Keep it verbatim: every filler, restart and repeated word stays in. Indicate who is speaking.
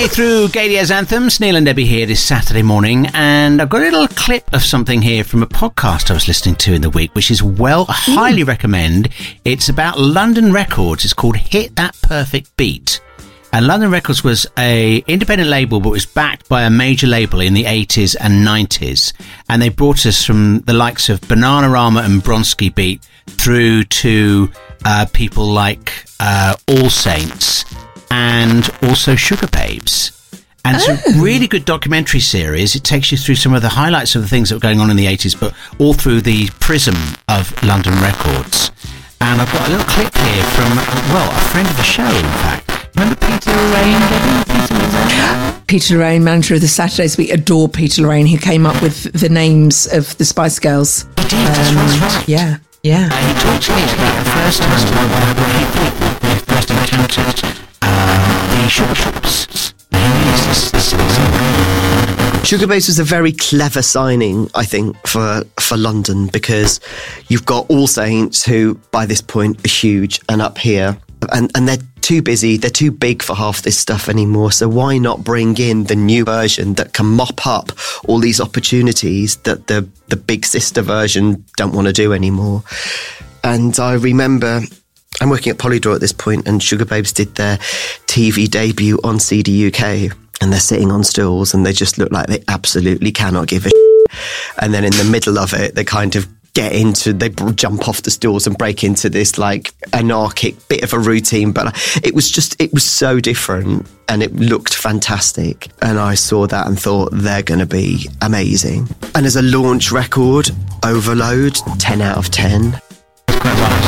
Speaker 1: through Gaydia's Anthems. Neil and Debbie here this Saturday morning, and I've got a little clip of something here from a podcast I was listening to in the week, which is well, I highly recommend. It's about London Records. It's called Hit That Perfect Beat. And London Records was a independent label, but was backed by a major label in the eighties and nineties. And they brought us from the likes of Bananarama and Bronski Beat through to uh, people like uh, All Saints and also Sugar Babes. And it's oh. a really good documentary series. It takes you through some of the highlights of the things that were going on in the eighties, but all through the prism of London Records. And I've got a little clip here from, well, a friend of the show, in fact. Remember Peter Lorraine, Debbie? Peter Lorraine?
Speaker 2: Peter Lorraine, manager of the Saturdays. We adore Peter Lorraine, who came up with the names of the Spice Girls.
Speaker 1: He did, that's um, right, right.
Speaker 2: Yeah, yeah.
Speaker 1: Uh, he talked to me about the first time when he thought when he first encountered uh, the Sugar Shops.
Speaker 3: Sugar Babes was a very clever signing, I think, for for London, because you've got All Saints, who by this point are huge and up here, and and they're too busy, they're too big for half this stuff anymore. So why not bring in the new version that can mop up all these opportunities that the the big sister version don't want to do anymore? And I remember, I'm working at Polydor at this point, and Sugar Babes did their T V debut on C D U K, and they're sitting on stools and they just look like they absolutely cannot give a shit. And then in the middle of it, they kind of get into, they jump off the stools and break into this like anarchic bit of a routine. But it was just, it was so different and it looked fantastic. And I saw that and thought, they're going to be amazing. And as a launch record, Overload, ten out of ten.
Speaker 1: Quite well.